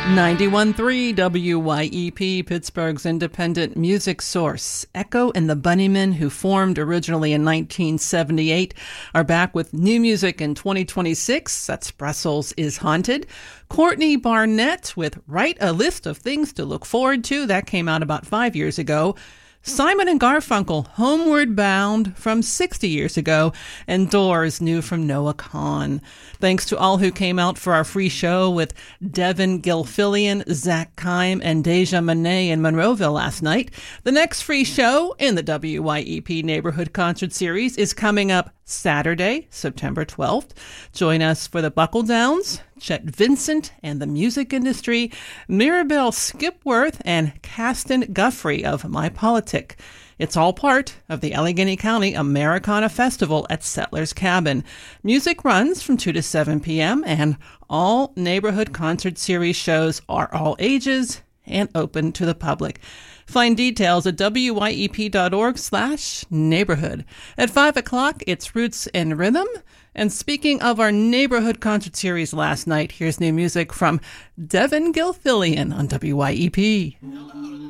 91.3 WYEP, Pittsburgh's independent music source. Echo and the Bunnymen, who formed originally in 1978, are back with new music in 2026. That's Brussels is Haunted. Courtney Barnett with Write a List of Things to Look Forward to. That came out about 5 years ago. Simon and Garfunkel, Homeward Bound, from 60 years ago, and Doors, new from Noah Kahan. Thanks to all who came out for our free show with Devin Gilfillian, Zach Kime, and Deja Monet in Monroeville last night. The next free show in the WYEP Neighborhood Concert Series is coming up Saturday, September 12th. Join us for the Buckle Downs, Chet Vincent and the Music Industry, Mirabelle Skipworth, and Caston Guffrey of My Politic. It's all part of the Allegheny County Americana Festival at Settlers Cabin. Music runs from 2 to 7 p.m., and all Neighborhood Concert Series shows are all ages and open to the public. Find details at wyep.org/neighborhood. At 5 o'clock, it's Roots and Rhythm. And speaking of our Neighborhood Concert Series last night, here's new music from Devin Gilfillian on WYEP.